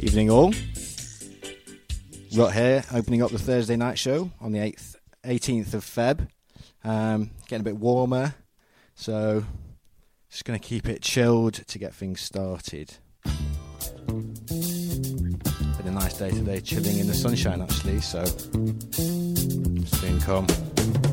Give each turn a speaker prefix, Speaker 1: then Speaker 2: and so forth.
Speaker 1: Evening all. Rut here, opening up the Thursday night show on the 18th of Feb. Getting a bit warmer, so just going to keep it chilled to get things started. Been a nice day today, chilling in the sunshine actually, so soon come.